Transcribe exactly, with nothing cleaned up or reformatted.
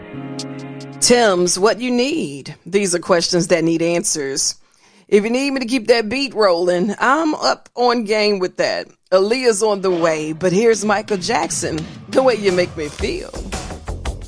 Tim's, what you need? These are questions that need answers. If you need me to keep that beat rolling, I'm up on game with that. Aaliyah's on the way, but here's Michael Jackson, The Way You Make Me Feel.